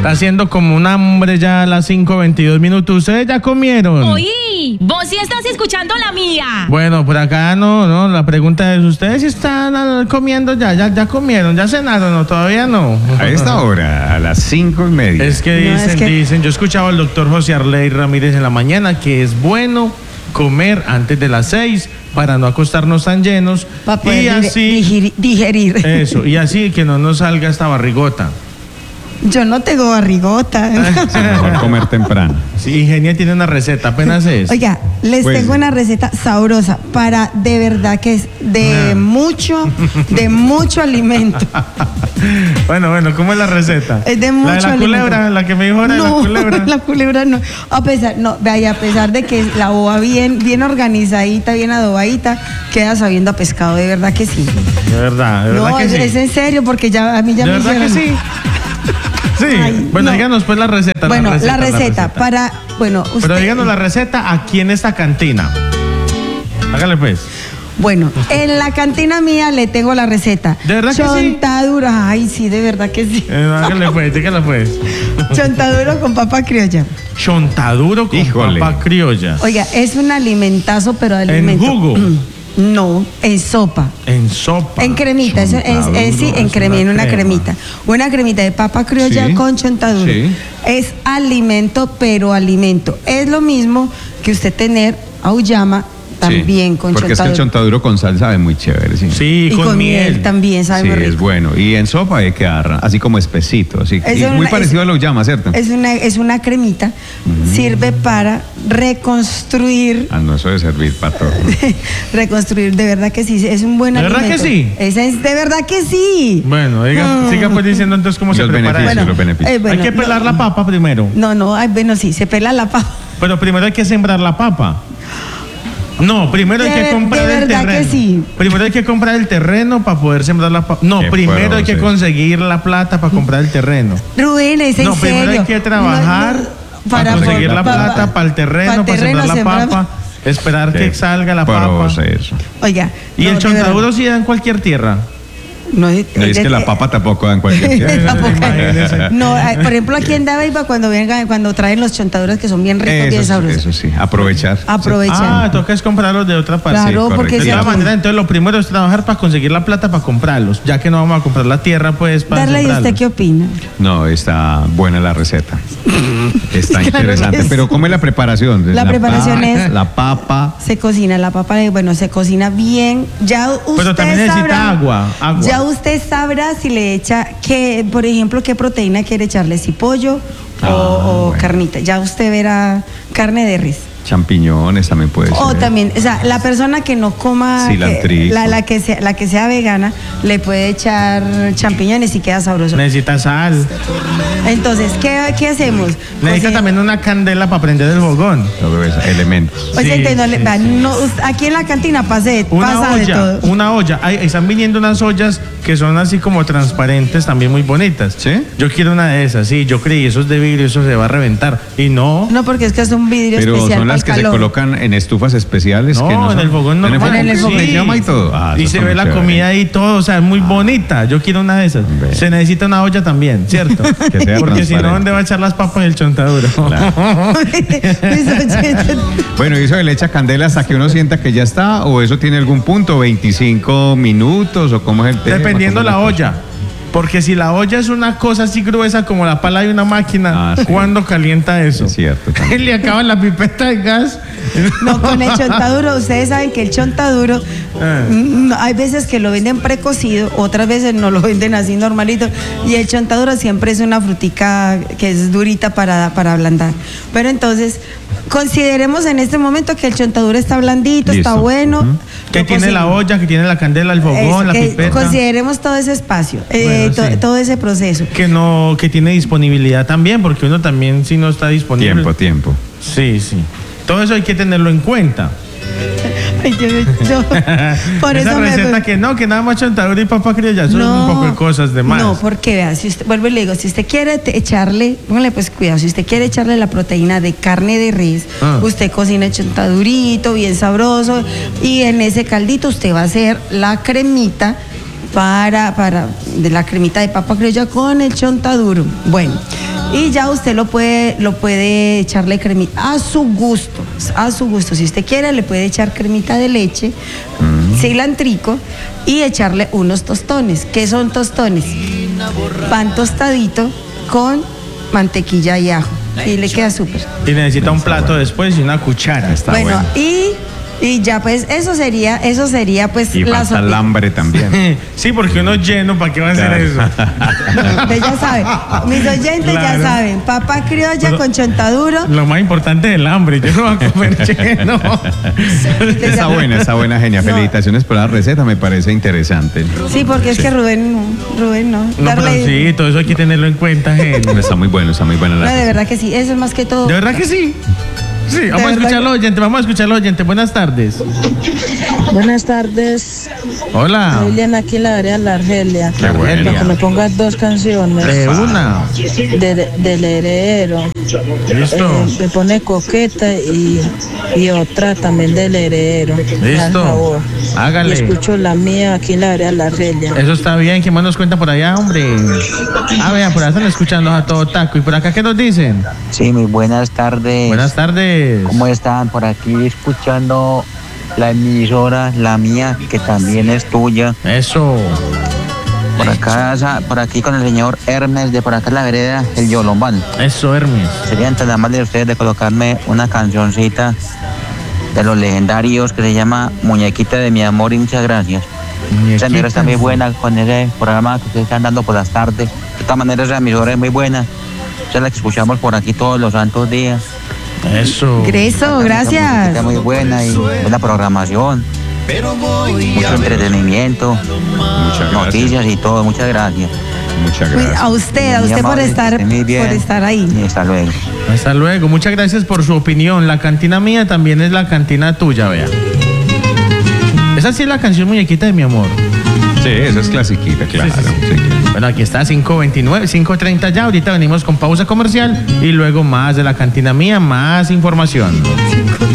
Está haciendo como un hambre ya a las 5:22 minutos. ¿Ustedes ya comieron? Oí, vos sí estás escuchando la mía. Bueno, por acá no. La pregunta es, ¿ustedes sí están comiendo ya comieron? ¿Ya cenaron o todavía no? A esta hora, a las 5:30. Es que dicen, yo escuchaba al doctor José Arley Ramírez en la mañana que es bueno comer antes de las 6 para no acostarnos tan llenos para poder y así digerir. Eso, y así que no nos salga esta barrigota. Yo no tengo barrigota. Mejor comer temprano. Sí, Genia tiene una receta, apenas es. Oiga, les Pues, tengo una receta sabrosa para, de verdad que es de mucho alimento. Bueno, ¿cómo es la receta? Es de mucho la alimento. Culebra, la que me dijo ahora de la culebra. La culebra no. A pesar de que la boba bien organizadita, bien adobadita, queda sabiendo a pescado, de verdad que sí. De verdad No, que sí. es en serio, porque ya a mí ya ¿De me verdad que hicieron. sí? Sí. Ay, bueno, no. díganos pues la receta. Bueno, la receta para, bueno, usted. Pero díganos la receta aquí en esta cantina. Hágale pues. Bueno, en la cantina mía le tengo la receta. ¿De verdad que sí? Chontadura, ay, sí, de verdad que sí. Hágale pues, dígala pues. Chontaduro con papa criolla. Chontaduro con Híjole. papa criolla. Oiga, es un alimentazo, pero alimento. ¿En jugo? No, en sopa. En sopa. En cremita, eso es sí, en una cremita. Una cremita de papa criolla Sí, con chontaduro. sí. Es alimento, pero alimento. Es lo mismo que usted tener auyama también Sí, con porque chontaduro. es que el chontaduro con sal sabe muy chévere, sí. Sí, Y con miel también sabe Sí, muy rico. es bueno. Y en sopa hay que dar así como espesito, así. Es Y muy una- parecido a lo llama, ¿cierto? Es una cremita, sirve para reconstruir, No, eso debe servir para todo. reconstruir, de verdad que sí, es un buen ¿De verdad alimento. que sí? Es de verdad que sí. Bueno, siga pues diciendo entonces cómo Y se los prepara beneficios, eso. los beneficios. bueno, Hay que pelar la papa primero. No, ay, bueno, sí, se pela la papa. Pero primero hay que sembrar la papa. No, primero hay que comprar de el verdad terreno. que sí. Primero hay que comprar el terreno para poder sembrar la papa. No, Qué primero hay que proceso. conseguir la plata para comprar el terreno. Rubén, es en No, primero serio. hay que trabajar para conseguir la plata, para el terreno, para sembrar la papa, esperar que salga la papa. Proceso. Oiga. Y no, el de chontaduro sí da en cualquier tierra. No, No, es que la papa tampoco da en cualquier sitio. Tampoco. Imagínese. No, por ejemplo, aquí en Dabeiba, cuando traen los chontaduros que son bien ricos, bien sabrosos. Eso sí, aprovechar. Aprovechan. Toca es comprarlos de otra parte. Claro, sí, porque De si todas aquí- maneras, entonces lo primero es trabajar para conseguir la plata para comprarlos, ya que no vamos a comprar la tierra, pues para Darle, ¿y sembrarlos. usted qué opina? No, está buena la receta. Está Claro interesante. que sí. Pero ¿cómo es la preparación? La preparación es- La papa. Se cocina la papa, bueno, se cocina bien. Ya usted Pero también necesita sabrá, agua. Ya usted sabrá si le echa, por ejemplo, qué proteína quiere echarle, si pollo o bueno. carnita. Ya usted verá carne de res. Champiñones también puede ser. O también, o sea, la persona que no coma, Cilantrico. la que sea vegana, le puede echar champiñones y queda sabroso. Necesita sal. Entonces, ¿qué hacemos? Necesita Cocina- también una candela para prender el fogón. Todo eso, elementos. O sea, Sí, no le- sí, vea, sí. no, aquí en la cantina pasa de Una todo. olla. Están viniendo unas ollas que son así como transparentes, también muy bonitas. ¿Sí? Yo quiero una de esas, sí. Yo creí, eso es de vidrio, eso se va a reventar. Y no. No, porque es que es un vidrio Pero especial son para las el que se calor. colocan en estufas especiales. No, que no en son- el fogón normal. En el En el fogón fogón. se llama y todo. Ah, Y eso se está ve muy la chévere. comida ahí y todo, o sea, es muy bonita. Yo quiero una de esas. Ve. Se necesita una olla también, ¿cierto? Que sea Porque si no, transparente. ¿dónde va a echar las papas el chontaduro? Mis oyentes. Bueno, ¿y eso le echa candela hasta que uno sienta que ya está? ¿O eso tiene algún punto? ¿25 minutos? ¿O cómo es el tema? Dependiendo ¿Cómo la es olla. Porque si la olla es una cosa así gruesa como la pala de una máquina, Ah, sí. ¿cuándo calienta eso? Es cierto, también. Le acaban la pipeta de gas. No, con el chontaduro, ustedes saben que el chontaduro, hay veces que lo venden precocido, otras veces no lo venden así normalito, y el chontaduro siempre es una frutica que es durita para ablandar. Pero entonces, consideremos en este momento que el chontaduro está blandito, está Listo. bueno. Ujú. Que Lo tiene la cocino. olla, que tiene la candela, el fogón, Eso, la que pipeta. consideremos todo ese espacio, Bueno, sí. todo ese proceso. Que tiene disponibilidad también, porque uno también si no está disponible. Tiempo. Sí, sí. Todo eso hay que tenerlo en cuenta. Ay, yo- por Esa eso me- receta que nada más chontaduro y papa criolla, son un poco de cosas de más. No, porque vea, si usted, vuelvo y le digo, si usted quiere echarle, póngale pues cuidado, si usted quiere echarle la proteína de carne de res, usted cocina el chontadurito, bien sabroso, y en ese caldito usted va a hacer la cremita de la cremita de papa criolla con el chontaduro. Bueno, Y ya usted lo puede echarle cremita a su gusto, Si usted quiere, le puede echar cremita de leche, cilantrico y echarle unos tostones. ¿Qué son tostones? Pan tostadito con mantequilla y ajo. Y le queda súper. Y necesita un plato después y una cuchara. Está Bueno, bueno. y ya pues eso sería pues Y la falta el sopita. hambre también. Sí, porque uno lleno, ¿para qué va a hacer Claro. eso? Usted ya sabe, mis oyentes Claro. ya saben, papa criolla Pero- con chontaduro. Lo más importante es el hambre. Yo no voy a comer lleno. Está buena, genia. No. Felicitaciones por la receta, me parece interesante. Sí, porque es que Rubén no. No, pero sí, todo eso hay que tenerlo en cuenta, gente. Está muy buena la No, de receta. verdad que sí, eso es más que todo. ¿De verdad que sí? Sí, vamos a verdad escucharlo, oyente. Vamos a escucharlo, oyente. Buenas tardes. Buenas tardes, Hola. Liliana aquí en la área de la Argelia. Qué bueno. Para que me pongas 2 canciones De una. del heredero. Listo. Me pone coqueta y otra también del heredero. Por Listo. favor. Hágale. Y escucho la mía aquí en la área de la Argelia. Eso está bien. ¿Quién más nos cuenta por allá, hombre? Vean, por allá están escuchando a todo taco. ¿Y por acá qué nos dicen? Sí, muy buenas tardes. Buenas tardes. ¿Cómo están? Por aquí escuchando la emisora, la mía, que también es tuya. Eso. Por aquí con el señor Hermes, de por acá en la vereda, el Yolombán. Eso, Hermes. Serían tan amables de ustedes de colocarme una cancioncita de los legendarios que se llama Muñequita de mi amor y muchas gracias. Esa emisora está muy buena con ese programa que ustedes están dando por las tardes. De todas maneras, esa emisora es muy buena. Esa es la que escuchamos por aquí todos los santos días. Eso. Greso, Está gracias. muy buena y buena programación. Mucho entretenimiento, Muchas gracias. noticias y todo. Muchas gracias. Muchas Muy- gracias. a usted Muy por amable, estar, esté muy bien. por estar ahí. Y hasta luego. Hasta luego. Muchas gracias por su opinión. La cantina mía también es la cantina tuya, vea. Esa sí es la canción Muñequita de mi amor. Sí, esa es clasiquita, claro. Sí, sí, sí. Sí, claro. Bueno, aquí está 5:29, 5:30 ya. Ahorita venimos con pausa comercial y luego más de la cantina mía, más información.